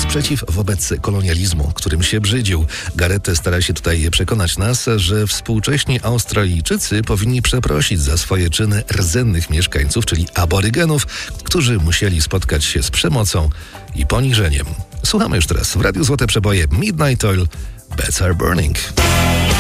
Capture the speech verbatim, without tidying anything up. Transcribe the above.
sprzeciw wobec kolonializmu, którym się brzydził. Gareth stara się tutaj przekonać nas, że współcześni Australijczycy powinni przeprosić za swoje czyny rdzennych mieszkańców, czyli aborygenów, którzy musieli spotkać się z przemocą i poniżeniem. Słuchamy już teraz w Radiu Złote Przeboje Midnight Oil, Beds Are Burning.